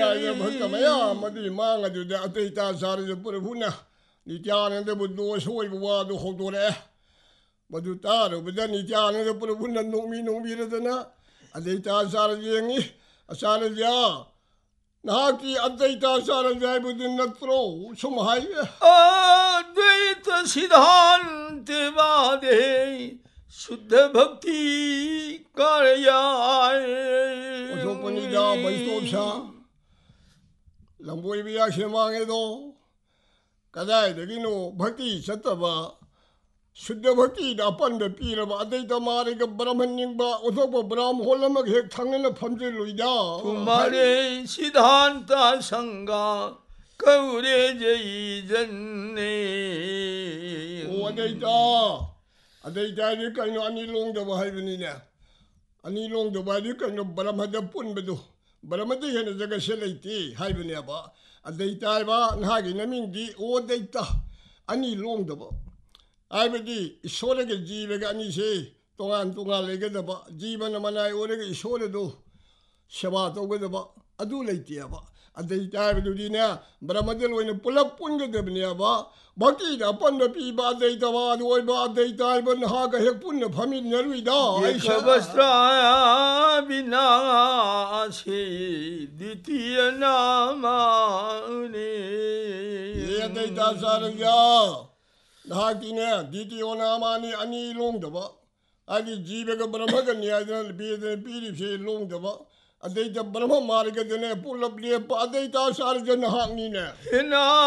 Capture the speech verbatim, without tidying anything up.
ꯅꯥꯏꯅ ꯚꯛꯇ ꯃꯌꯥꯝ ꯑꯗꯨꯒꯤ ꯃꯥꯡꯉꯗꯨꯗ ꯑꯇꯩ ꯇꯥ ꯁꯥꯔꯁꯨ ꯄꯨꯔꯐꯨꯅ ꯅꯤꯇ꯭ꯌꯥꯅꯟꯗꯕꯨ ꯗꯣ ꯁꯣꯏꯕ ꯋꯥꯗꯨ ꯍꯧꯗꯣꯔꯛꯑꯦ ꯃꯗꯨ ꯇꯥꯔꯨꯕꯗ ꯅꯤꯇ꯭ꯌꯥꯅꯟꯗ ꯄꯨꯔꯐꯨꯅ ꯅꯣꯡꯃꯤ ꯅꯣꯡꯕꯤꯔꯗꯅ ꯑꯇꯩ ꯇꯥ ꯁꯥꯔꯁꯨ ꯌꯦꯡꯉꯤ ꯑꯆꯥꯔꯖ꯭ꯌ ꯅꯍꯥꯛꯀꯤ ꯑꯇꯩ ꯇꯥ ꯁꯥꯔꯁꯨ ꯍꯥꯏꯕꯗꯨ ꯅꯠꯇ꯭ꯔꯣ ꯁꯨꯝ ꯍꯥꯏꯌꯦ अद्वैत सिद्धांत वादे शुद्ध भक्ति कार्याय ओथोपनिदा वैष्णवसा लंबोइबिया सेमांगेदो कदाइदगिनो भक्ति सत्तबा शुद्ध भक्ति दा अपन पीरबा अदैत मारिग ब्रह्मनिंगबा ओथोप ब्रह्म होलमग हेक थांगना फमजिलुइदा तुम्हारे सिद्धांत संगा कौरे जई जन्ने ओ अदैता अदैता नि कइनो अनि लोंगदबा हाइबनिने अनि लोंगदबा नि कइनो ब्रह्मद पुनबदु ब्रह्मद हेन जगह से लेती हाइबनेबा अदैता बा नागी नमिंदी ओ अदैता अनि लोंगदबा आइबदी ईश्वरगे जीवगे अनि से तोगान तोगान लेगदबा जीवन मनाय ओरगे ईश्वरदो सेवा तौगदबा अदु लेतियाबा अदैता बदुदीने ब्रह्मदल ओइन पुलप पुनगदबनेबा भक्ति दा अपन पीबा अदैता वाद ओइबा अदैता बन हाग हेक पुन फमिन नरुइदा एक वस्त्राय विनाशे द्वितीय नामाने ये अदैता सारजा नाकिने द्वितीय नामानि अनि लोंगदबा आदि जीवग ब्रह्मग न्यायदन बेदन पीरिसे लोंगदबा अदैता ब्रह्म मार्गदने पुलप ले अदैता सारजन हांगनीने हिना